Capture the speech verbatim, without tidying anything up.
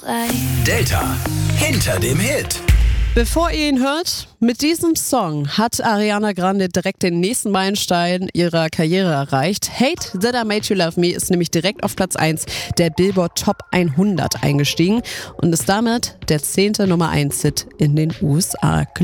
Delta hinter dem Hit. Bevor ihr ihn hört, mit diesem Song hat Ariana Grande direkt den nächsten Meilenstein ihrer Karriere erreicht. Hate That I Made You Love Me ist nämlich direkt auf Platz eins der Billboard Top hundert eingestiegen und ist damit der zehnte Nummer eins Hit in den U S A.